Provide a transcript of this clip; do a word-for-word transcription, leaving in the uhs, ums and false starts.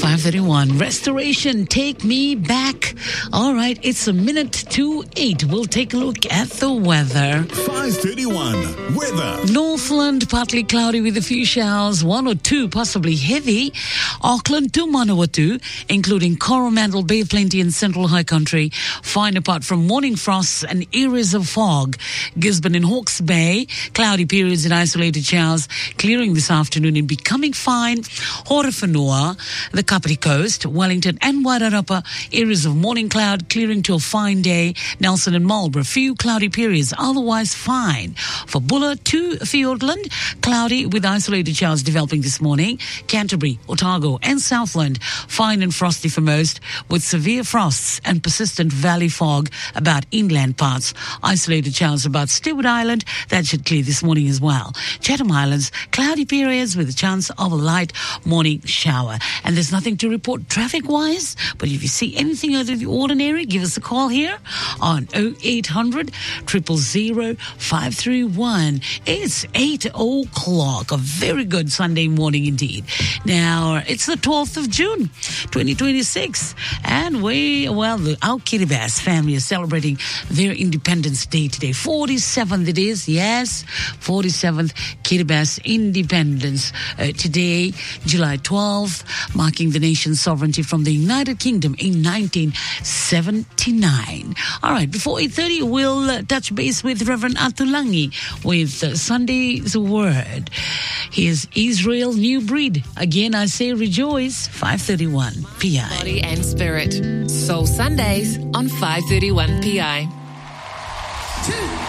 five thirty-one. Restoration, take me back. All right, it's a minute to eight. We'll take a look at the weather. five thirty-one. Weather. Northland, partly cloudy with a few showers, one or two possibly heavy. Auckland to Manawatu, including Coromandel Bay, plenty in central high country. Fine apart from morning frosts and areas of fog. Gisborne and Hawke's Bay, cloudy periods and isolated showers, clearing this afternoon and becoming fine. Horowhenua, the Kapiti Coast, Wellington and Wairarapa, areas of morning cloud, clearing to a fine day. Nelson and Marlborough, few cloudy periods, otherwise fine. For Buller to Fiordland, cloudy with isolated showers developing this morning. Canterbury, Otago and Southland, fine and frosty for most, with severe frosts and persistent valley fog about inland parts. Isolated showers about Stewart Island, that should clear this morning as well. Chatham Islands, cloudy periods with a chance of a light morning shower. And there's nothing to report traffic-wise, but if you see anything out of the ordinary, give us a call here on oh eight hundred, zero zero zero, five three one. It's eight o'clock, a very good Sunday morning indeed. Now, it's the twelfth of June, twenty twenty-six, and we, well, the, our Kiribati family is celebrating their Independence Day today. forty-seventh it is, yes, forty-seventh Kiribati Independence uh, today, July twelfth, marking the nation's sovereignty from the United Kingdom in nineteen seventy-nine. All right, before eight thirty, we'll uh, touch base with Reverend Atulangi with uh, Sunday's Word. Here's Israel New Breed. Again, I say rejoice, five thirty-one P I. Body and Spirit. Soul Sundays on five thirty-one P I. Two.